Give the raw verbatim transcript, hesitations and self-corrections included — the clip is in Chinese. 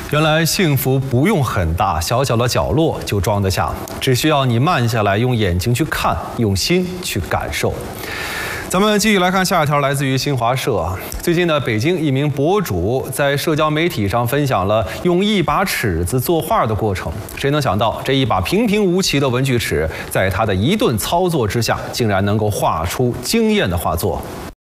原来幸福不用很大，小小的角落就装得下，只需要你慢下来，用眼睛去看，用心去感受。咱们继续来看下一条，来自于新华社。最近呢，北京一名博主在社交媒体上分享了用一把尺子作画的过程。谁能想到，这一把平平无奇的文具尺，在他的一顿操作之下，竟然能够画出惊艳的画作。